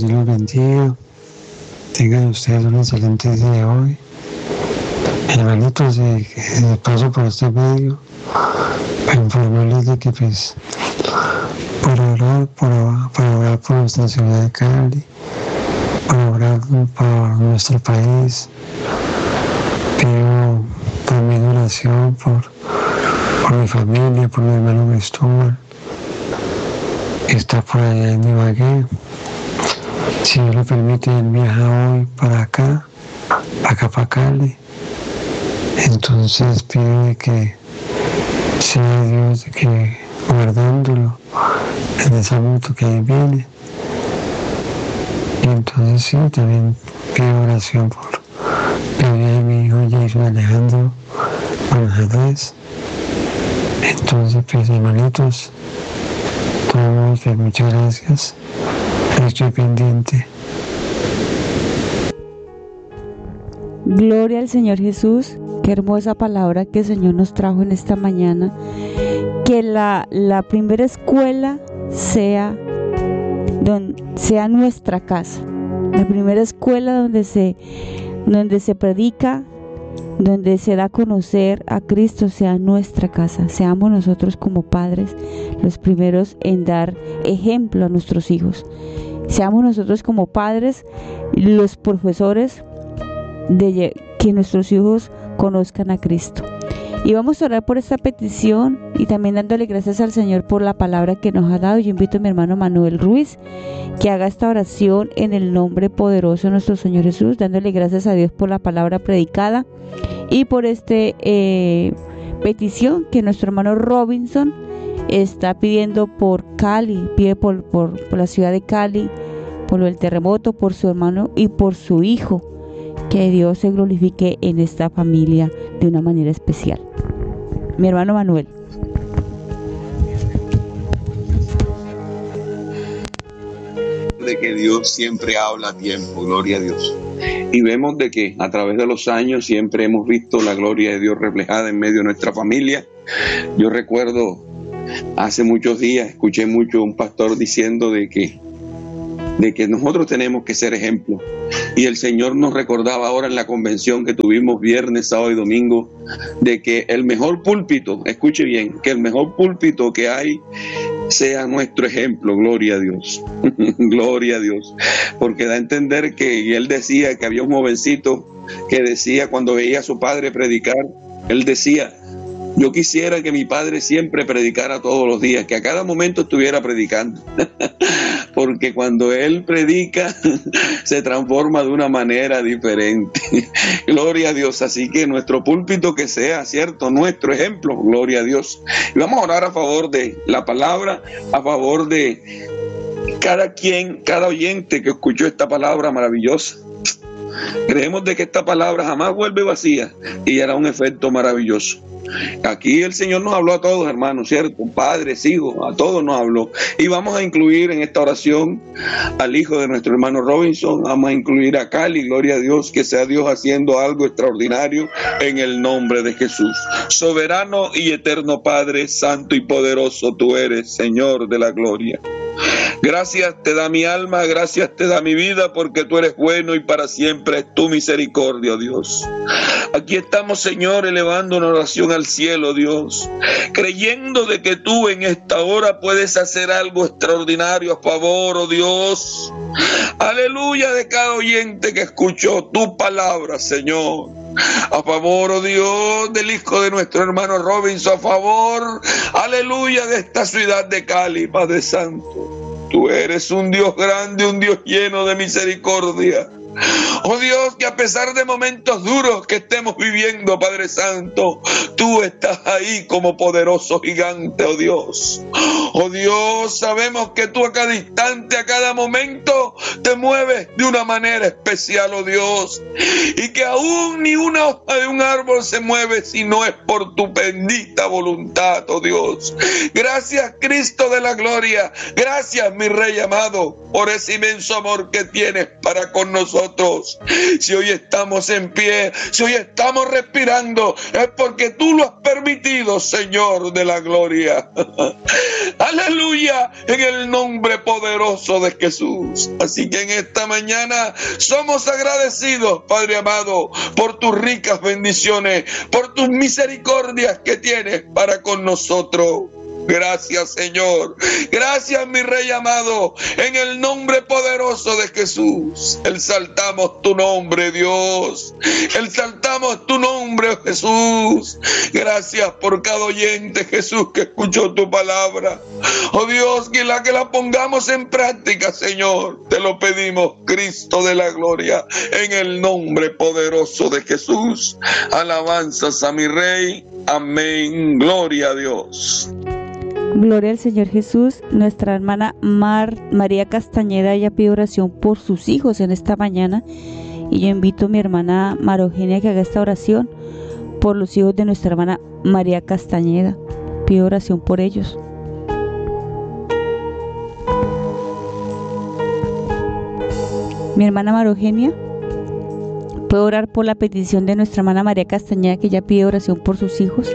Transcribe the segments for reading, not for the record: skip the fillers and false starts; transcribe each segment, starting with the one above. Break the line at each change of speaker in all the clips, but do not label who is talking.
Dios los bendiga. Tengan ustedes un excelente día de hoy. Hermanitos, paso por este medio para informarles de que pues para orar por nuestra ciudad de Cali, para orar por nuestro país. Pido también oración por mi familia, por mi hermano Cristóbal, que está por allá en Ibagué. Si Dios lo permite, él viaja hoy para Cali. Entonces pido de que sea Dios de que guardándolo en esa moto que ahí viene. Y entonces sí, también pido oración por mi hijo Jason Alejandro Manjarres. Entonces pues hermanitos, todos pues, muchas gracias. Estoy pendiente.
Gloria al Señor Jesús. Qué hermosa palabra que el Señor nos trajo en esta mañana. Que la primera escuela sea nuestra casa. La primera escuela donde se predica, donde se da a conocer a Cristo, sea nuestra casa. Seamos nosotros como padres los primeros en dar ejemplo a nuestros hijos. Seamos nosotros como padres los profesores de que nuestros hijos conozcan a Cristo. Y vamos a orar por esta petición y también dándole gracias al Señor por la palabra que nos ha dado. Yo invito a mi hermano Manuel Ruiz que haga esta oración en el nombre poderoso de nuestro Señor Jesús, dándole gracias a Dios por la palabra predicada y por petición que nuestro hermano Robinson está pidiendo por Cali, pide por la ciudad de Cali, por el terremoto, por su hermano y por su hijo. Que Dios se glorifique en esta familia de una manera especial. Mi hermano Manuel.
De que Dios siempre habla a tiempo, gloria a Dios. Y vemos de que a través de los años siempre hemos visto la gloria de Dios reflejada en medio de nuestra familia. Yo recuerdo hace muchos días, escuché mucho un pastor diciendo de que nosotros tenemos que ser ejemplo. Y el Señor nos recordaba ahora en la convención que tuvimos viernes, sábado y domingo, de que el mejor púlpito, escuche bien, que el mejor púlpito que hay sea nuestro ejemplo, gloria a Dios, gloria a Dios, porque da a entender que, y él decía que había un jovencito que decía cuando veía a su padre predicar, él decía: yo quisiera que mi padre siempre predicara todos los días, que a cada momento estuviera predicando, porque cuando él predica se transforma de una manera diferente. Gloria a Dios. Así que nuestro púlpito que sea, ¿cierto?, nuestro ejemplo, gloria a Dios. Y vamos a orar a favor de la palabra, a favor de cada oyente que escuchó esta palabra maravillosa. Creemos de que esta palabra jamás vuelve vacía y hará un efecto maravilloso. Aquí el Señor nos habló a todos, hermanos, ¿cierto? Padres, hijos, a todos nos habló. Y vamos a incluir en esta oración al hijo de nuestro hermano Robinson, vamos a incluir a Cali, gloria a Dios, que sea Dios haciendo algo extraordinario en el nombre de Jesús. Soberano y eterno Padre, santo y poderoso tú eres, Señor de la gloria. Gracias te da mi alma, gracias te da mi vida, porque tú eres bueno y para siempre es tu misericordia, Dios. Aquí estamos, Señor, elevando una oración al cielo, Dios, creyendo de que tú en esta hora puedes hacer algo extraordinario a favor, oh Dios. Aleluya, de cada oyente que escuchó tu palabra, Señor. A favor, oh Dios, del hijo de nuestro hermano Robinson, a favor, aleluya, de esta ciudad de Cali, Padre Santo. Tú eres un Dios grande, un Dios lleno de misericordia. Oh Dios, que a pesar de momentos duros que estemos viviendo, Padre Santo, tú estás ahí como poderoso gigante, oh Dios. Oh Dios, sabemos que tú a cada instante, a cada momento, te mueves de una manera especial, oh Dios. Y que aún ni una hoja de un árbol se mueve si no es por tu bendita voluntad, oh Dios. Gracias, Cristo de la gloria. Gracias, mi Rey amado, por ese inmenso amor que tienes para con nosotros. nosotros. Si hoy estamos en pie, si hoy estamos respirando, es porque tú lo has permitido, Señor de la gloria. Aleluya, en el nombre poderoso de Jesús. Así que en esta mañana somos agradecidos, Padre amado, por tus ricas bendiciones, por tus misericordias que tienes para con nosotros. Gracias, Señor. Gracias, mi Rey amado. En el nombre poderoso de Jesús, exaltamos tu nombre, Dios. Exaltamos tu nombre, Jesús. Gracias por cada oyente, Jesús, que escuchó tu palabra. Oh Dios, que la pongamos en práctica, Señor. Te lo pedimos, Cristo de la gloria. En el nombre poderoso de Jesús. Alabanzas a mi Rey. Amén. Gloria a Dios.
Gloria al Señor Jesús. Nuestra hermana María Castañeda, ella pide oración por sus hijos en esta mañana. Y yo invito a mi hermana María Eugenia que haga esta oración por los hijos de nuestra hermana María Castañeda. Pido oración por ellos. Mi hermana María Eugenia, ¿puedo orar por la petición de nuestra hermana María Castañeda, que ella pide oración por sus hijos?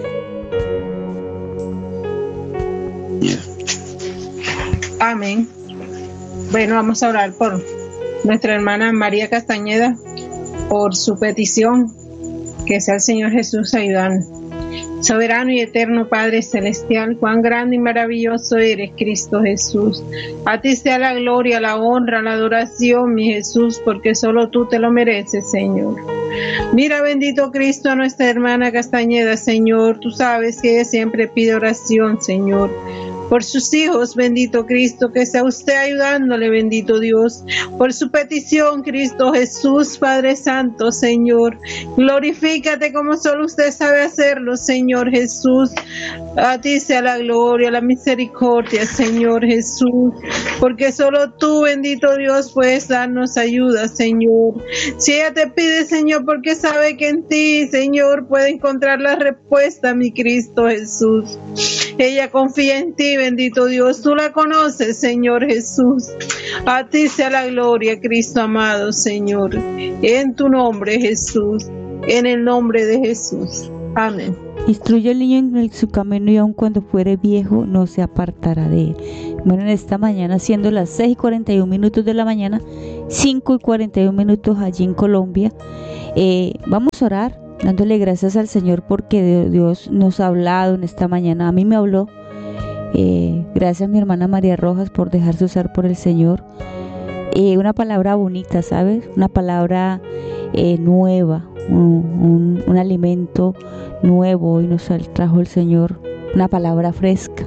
Amén. Bueno, vamos a orar por nuestra hermana María Castañeda, por su petición, que sea el Señor Jesús ayudando. Soberano y eterno Padre Celestial, cuán grande y maravilloso eres, Cristo Jesús. A ti sea la gloria, la honra, la adoración, mi Jesús, porque solo tú te lo mereces, Señor. Mira, bendito Cristo, a nuestra hermana Castañeda, Señor. Tú sabes que ella siempre pide oración, Señor, por sus hijos, bendito Cristo, que sea usted ayudándole, bendito Dios, por su petición, Cristo Jesús, Padre Santo, Señor. Glorifícate como solo usted sabe hacerlo, Señor Jesús. A ti sea la gloria, la misericordia, Señor Jesús, porque solo tú, bendito Dios, puedes darnos ayuda, Señor. Si ella te pide, Señor, porque sabe que en ti, Señor, puede encontrar la respuesta, mi Cristo Jesús. Ella confía en ti, bendito Dios. Tú la conoces, Señor Jesús. A ti sea la gloria, Cristo amado, Señor. En tu nombre, Jesús. En el nombre de Jesús. Amén.
Instruye al niño en su camino, y aun cuando fuere viejo no se apartará de él. Bueno, en esta mañana, siendo las 6:41 de la mañana, 5:41 allí en Colombia, vamos a orar dándole gracias al Señor porque Dios nos ha hablado en esta mañana. A mí me habló. Gracias a mi hermana María Rojas por dejarse usar por el Señor. Una palabra bonita, ¿sabes? Una palabra nueva, un alimento nuevo, y nos trajo el Señor una palabra fresca,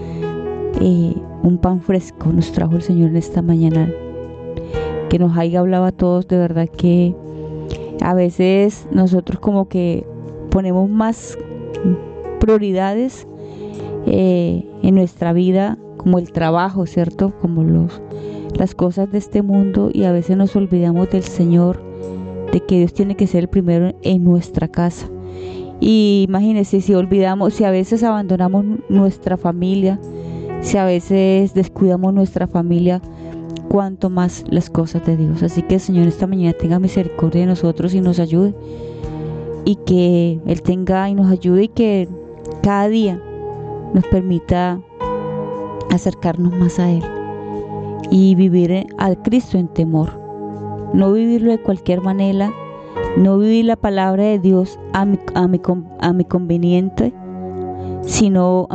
un pan fresco nos trajo el Señor en esta mañana, que nos haya hablado a todos. De verdad que a veces nosotros como que ponemos más prioridades en nuestra vida, como el trabajo, ¿cierto? Como las cosas de este mundo, y a veces nos olvidamos del Señor, de que Dios tiene que ser el primero en nuestra casa. Y imagínense, si a veces abandonamos nuestra familia, si a veces descuidamos nuestra familia, cuanto más las cosas de Dios. Así que el Señor esta mañana tenga misericordia de nosotros y nos ayude, y que Él tenga y nos ayude, y que cada día nos permita acercarnos más a Él y vivir al Cristo en temor. No vivirlo de cualquier manera, no vivir la palabra de Dios a mi conveniencia, sino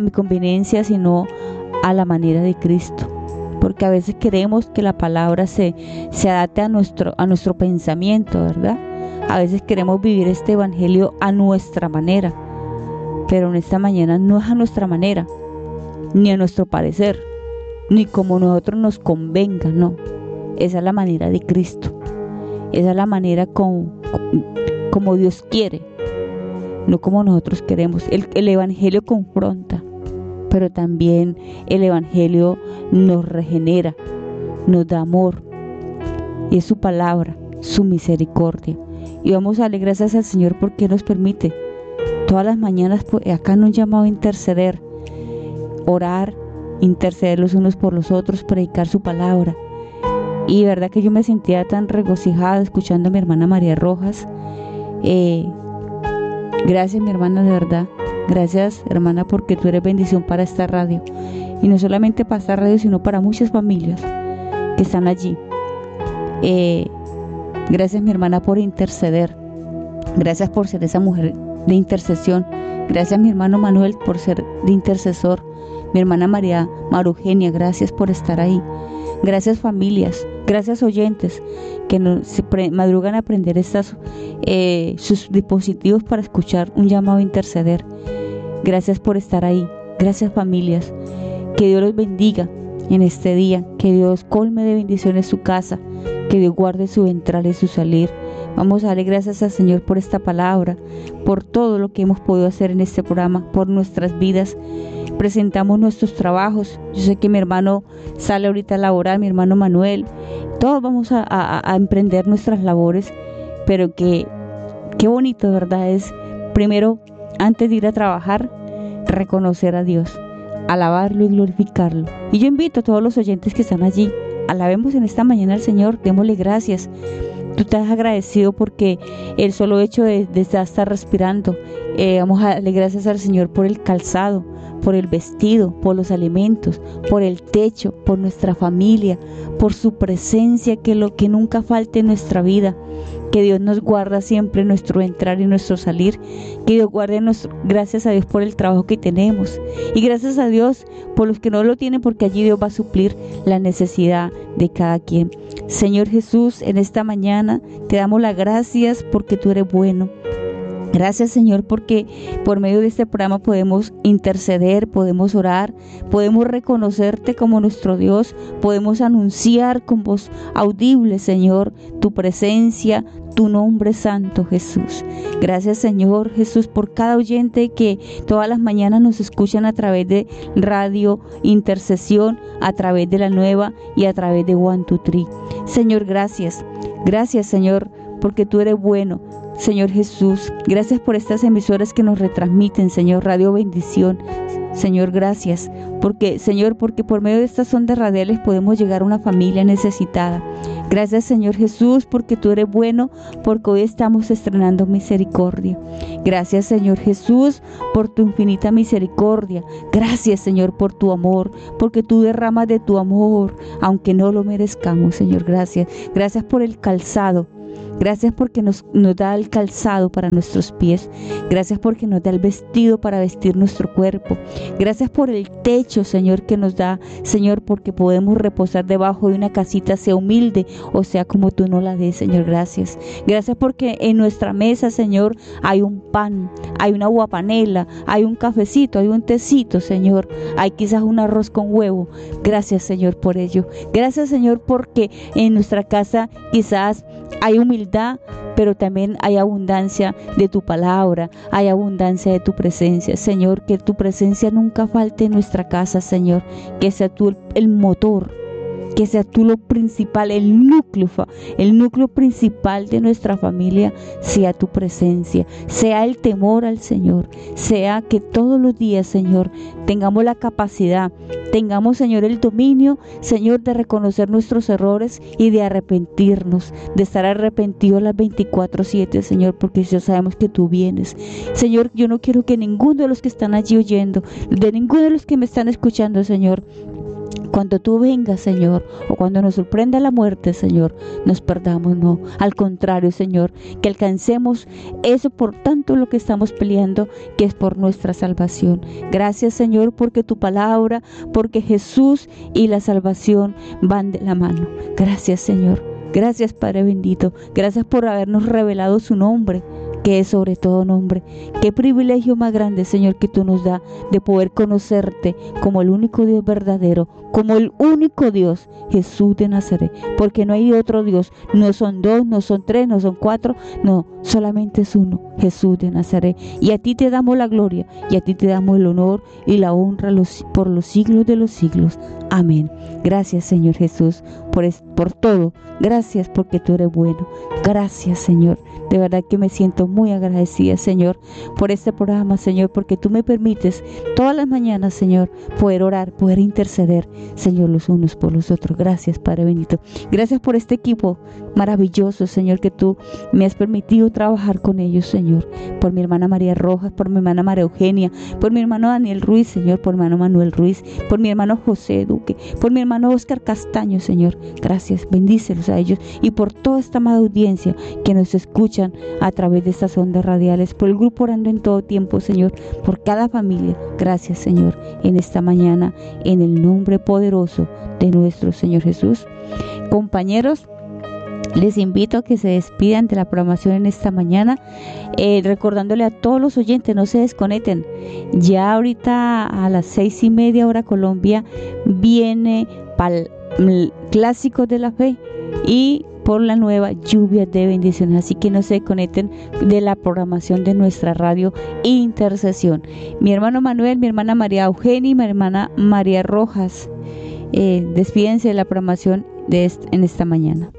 a la manera de Cristo. Porque a veces queremos que la palabra se adapte a nuestro pensamiento, ¿verdad? A veces queremos vivir este evangelio a nuestra manera, pero en esta mañana no es a nuestra manera, ni a nuestro parecer, ni como nosotros nos convenga, no. Esa es la manera de Cristo. Esa es la manera como Dios quiere, no como nosotros queremos. El evangelio confronta, pero también el evangelio nos regenera, nos da amor, y es su palabra, su misericordia. Y vamos a darle gracias al Señor porque nos permite todas las mañanas, acá nos han llamado a interceder, orar, interceder los unos por los otros, predicar su palabra. Y verdad que yo me sentía tan regocijada escuchando a mi hermana María Rojas. Gracias, mi hermana, de verdad. Gracias, hermana, porque tú eres bendición para esta radio. Y no solamente para esta radio, sino para muchas familias que están allí. Gracias, mi hermana, por interceder. Gracias por ser esa mujer de intercesión. Gracias, mi hermano Manuel, por ser de intercesor. Mi hermana María Eugenia, gracias por estar ahí. Gracias, familias. Gracias, oyentes que se madrugan a aprender sus dispositivos para escuchar un llamado a interceder. Gracias por estar ahí. Gracias, familias. Que Dios los bendiga en este día. Que Dios colme de bendiciones su casa. Que Dios guarde su entrar y su salir. Vamos a darle gracias al Señor por esta palabra, por todo lo que hemos podido hacer en este programa, por nuestras vidas. Presentamos nuestros trabajos. Yo sé que mi hermano sale ahorita a laborar, mi hermano Manuel. Todos vamos a emprender nuestras labores, pero qué bonito, ¿verdad? Es primero, antes de ir a trabajar, reconocer a Dios, alabarlo y glorificarlo. Y yo invito a todos los oyentes que están allí, alabemos en esta mañana al Señor, démosle gracias. Tú estás agradecido porque el solo hecho de estar respirando. Vamos a darle gracias al Señor por el calzado, por el vestido, por los alimentos, por el techo, por nuestra familia, por su presencia, que lo que nunca falte en nuestra vida. Que Dios nos guarda siempre nuestro entrar y nuestro salir. Que Dios guarde gracias a Dios por el trabajo que tenemos. Y gracias a Dios por los que no lo tienen, porque allí Dios va a suplir la necesidad de cada quien. Señor Jesús, en esta mañana te damos las gracias porque tú eres bueno. Gracias, Señor, porque por medio de este programa podemos interceder, podemos orar, podemos reconocerte como nuestro Dios, podemos anunciar con voz audible, Señor, tu presencia, tu nombre santo, Jesús. Gracias, Señor Jesús, por cada oyente que todas las mañanas nos escuchan a través de Radio Intercesión, a través de La Nueva y a través de One Two Three. Señor, gracias. Gracias, Señor, porque tú eres bueno. Señor Jesús, gracias por estas emisoras que nos retransmiten, Señor, Radio Bendición. Señor, gracias, porque por medio de estas ondas radiales podemos llegar a una familia necesitada. Gracias, Señor Jesús, porque tú eres bueno, porque hoy estamos estrenando misericordia. Gracias, Señor Jesús, por tu infinita misericordia. Gracias, Señor, por tu amor, porque tú derramas de tu amor, aunque no lo merezcamos, Señor. Gracias. Gracias por el calzado. Gracias porque nos da el calzado para nuestros pies. Gracias porque nos da el vestido para vestir nuestro cuerpo. Gracias por el techo, Señor, que nos da, Señor, porque podemos reposar debajo de una casita, sea humilde o sea como tú nos la des, Señor. Gracias. Gracias porque en nuestra mesa, Señor, hay un pan, hay una guapanela, hay un cafecito, hay un tecito, Señor. Hay quizás un arroz con huevo. Gracias, Señor, por ello. Gracias, Señor, porque en nuestra casa quizás hay humildad, pero también hay abundancia de tu palabra, hay abundancia de tu presencia. Señor, que tu presencia nunca falte en nuestra casa, Señor. Que sea tú el motor, que sea tú lo principal, el núcleo principal de nuestra familia, sea tu presencia, sea el temor al Señor, sea que todos los días, Señor, tengamos la capacidad, tengamos, Señor, el dominio, Señor, de reconocer nuestros errores y de arrepentirnos, de estar arrepentidos las 24/7, Señor, porque ya sabemos que tú vienes. Señor, yo no quiero que ninguno de los que están allí oyendo, de ninguno de los que me están escuchando, Señor, cuando tú vengas, Señor, o cuando nos sorprenda la muerte, Señor, nos perdamos, no. Al contrario, Señor, que alcancemos eso por tanto lo que estamos peleando, que es por nuestra salvación. Gracias, Señor, porque tu palabra, porque Jesús y la salvación van de la mano. Gracias, Señor. Gracias, Padre bendito. Gracias por habernos revelado su nombre, que es sobre todo nombre. Qué privilegio más grande, Señor, que tú nos das de poder conocerte como el único Dios verdadero, como el único Dios, Jesús de Nazaret, porque no hay otro Dios, no son dos, no son tres, no son cuatro, no, solamente es uno, Jesús de Nazaret. Y a ti te damos la gloria, y a ti te damos el honor y la honra por los siglos de los siglos. Amén. Gracias, Señor Jesús, por todo. Gracias porque tú eres bueno. Gracias, Señor. De verdad que me siento muy agradecida, Señor, por este programa, Señor, porque tú me permites todas las mañanas, Señor, poder orar, poder interceder, Señor, los unos por los otros. Gracias, Padre bendito. Gracias por este equipo maravilloso, Señor, que tú me has permitido trabajar con ellos, Señor. Por mi hermana María Rojas, por mi hermana María Eugenia, por mi hermano Daniel Ruiz, Señor, por mi hermano Manuel Ruiz, por mi hermano José Duque, por mi hermano Oscar Castaño, Señor. Gracias, bendícelos a ellos y por toda esta amada audiencia que nos escuchan a través de estas ondas radiales, por el grupo Orando en Todo Tiempo, Señor, por cada familia. Gracias, Señor, en esta mañana, en el nombre poderoso de nuestro Señor Jesús. Compañeros, les invito a que se despidan de la programación en esta mañana, recordándole a todos los oyentes, no se desconecten. Ya ahorita a las 6:30 hora Colombia viene para el Clásico de la Fe y por la nueva lluvia de bendiciones, así que no se desconecten de la programación de nuestra radio Intercesión. Mi hermano Manuel, mi hermana María Eugenia y mi hermana María Rojas, despídense de la programación en esta mañana.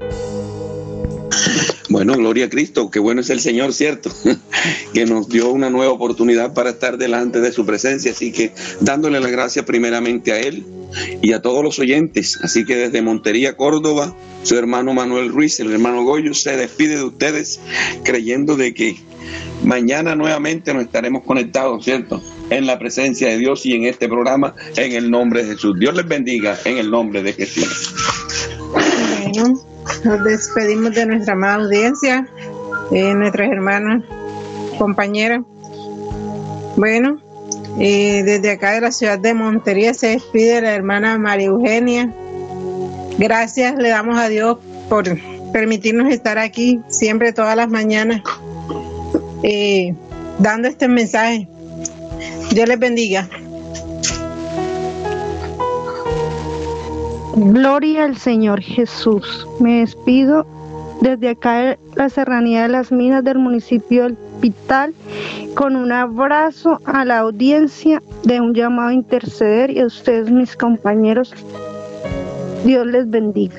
Bueno, gloria a Cristo, qué bueno es el Señor, ¿cierto? Que nos dio una nueva oportunidad para estar delante de su presencia, así que dándole la gracia primeramente a Él y a todos los oyentes. Así que desde Montería, Córdoba, su hermano Manuel Ruiz, el hermano Goyo, se despide de ustedes creyendo de que mañana nuevamente nos estaremos conectados, ¿cierto?, en la presencia de Dios y en este programa, en el nombre de Jesús. Dios les bendiga en el nombre de Jesús.
Bueno, nos despedimos de nuestra amada audiencia, nuestras hermanas, compañeras. Bueno, desde acá de la ciudad de Montería se despide la hermana María Eugenia. Gracias le damos a Dios por permitirnos estar aquí siempre, todas las mañanas, dando este mensaje. Dios les bendiga.
Gloria al Señor Jesús. Me despido desde acá de la Serranía de las Minas del municipio del Pital con un abrazo a la audiencia de un llamado a interceder y a ustedes, mis compañeros. Dios les bendiga.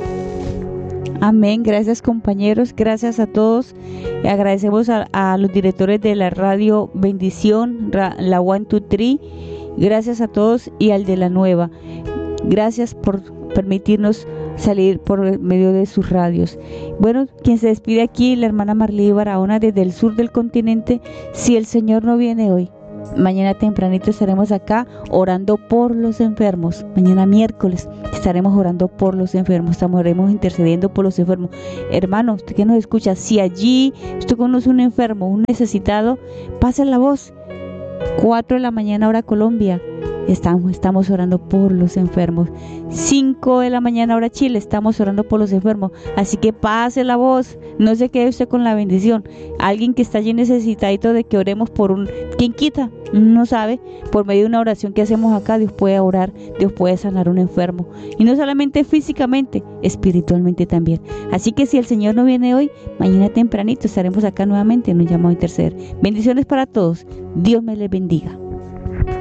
Amén. Gracias, compañeros, gracias a todos. Agradecemos a los directores de la radio Bendición, la 123. Gracias a todos y al de la nueva. Gracias por permitirnos salir por medio de sus radios. Bueno, quien se despide aquí, la hermana Marley Barahona desde el sur del continente. Si el Señor no viene hoy, mañana tempranito estaremos acá orando por los enfermos. Mañana miércoles estaremos orando por los enfermos, estaremos intercediendo por los enfermos. Hermano, usted que nos escucha, si allí usted conoce un enfermo, un necesitado, pase la voz. 4 de la mañana hora Colombia, estamos orando por los enfermos. 5 de la mañana hora Chile, estamos orando por los enfermos. Así que pase la voz, no se quede usted con la bendición. Alguien que está allí necesitadito de que oremos por ¿quién quita? No sabe, por medio de una oración que hacemos acá, Dios puede orar, Dios puede sanar a un enfermo. Y no solamente físicamente, espiritualmente también. Así que si el Señor no viene hoy, mañana tempranito estaremos acá nuevamente en un llamado a interceder. Bendiciones para todos. Dios me les bendiga.